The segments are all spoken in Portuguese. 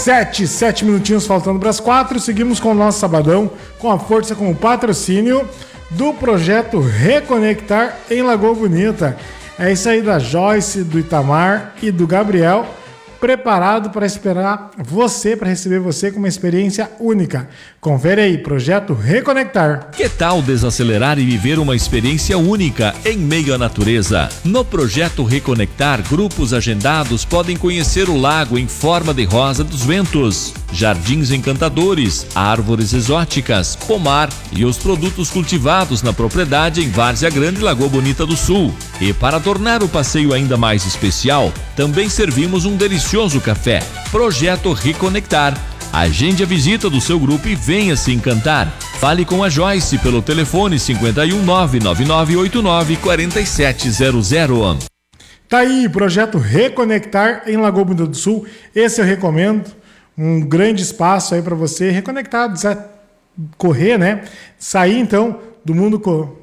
7 minutinhos faltando para as 4. Seguimos com o nosso sabadão, com a força, com o patrocínio do projeto Reconectar em Lagoa Bonita. É isso aí da Joyce, do Itamar e do Gabriel, preparado para esperar você, para receber você com uma experiência única. Confere aí, projeto Reconectar. Que tal desacelerar e viver uma experiência única em meio à natureza? No projeto Reconectar, grupos agendados podem conhecer o lago em forma de rosa dos ventos, jardins encantadores, árvores exóticas, pomar e os produtos cultivados na propriedade em Várzea Grande, Lagoa Bonita do Sul. E para tornar o passeio ainda mais especial, também servimos um delicioso café. Projeto Reconectar. Agende a visita do seu grupo e venha se encantar. Fale com a Joyce pelo telefone 51 99989 4700. Tá aí, projeto Reconectar em Lagoa Bonita do Sul. Esse eu recomendo. Um grande espaço aí para você reconectar, correr, né? Sair então do mundo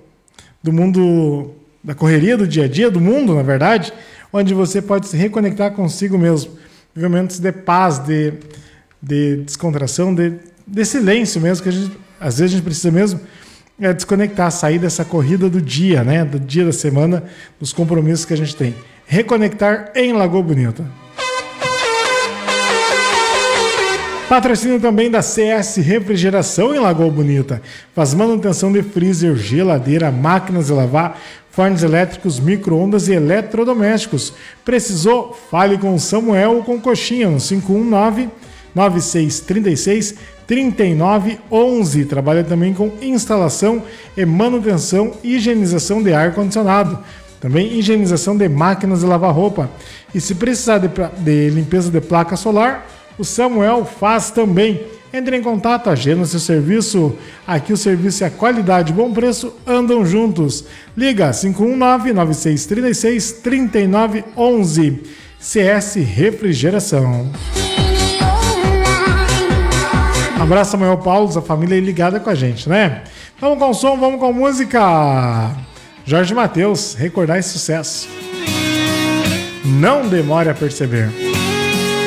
da correria do dia a dia, do mundo, na verdade, onde você pode se reconectar consigo mesmo. Momentos de paz, de descontração, de silêncio mesmo, que às vezes a gente precisa mesmo desconectar, sair dessa corrida do dia, né? Do dia da semana, dos compromissos que a gente tem. Reconectar em Lagoa Bonita. Patrocínio também da CS Refrigeração em Lagoa Bonita. Faz manutenção de freezer, geladeira, máquinas de lavar, fornos elétricos, micro-ondas e eletrodomésticos. Precisou? Fale com o Samuel ou com Coxinha no 519-9636-3911. Trabalha também com instalação e manutenção e higienização de ar-condicionado. Também higienização de máquinas de lavar roupa. E se precisar de limpeza de placa solar, o Samuel faz também. Entre em contato, agenda seu serviço. Aqui o serviço e a qualidade e bom preço andam juntos. Liga 519-9636-3911. CS Refrigeração. Abraço, Samuel Paulo, a família aí ligada com a gente, né? Vamos com o som, vamos com a música. Jorge Mateus, recordar esse sucesso. Não demore a perceber.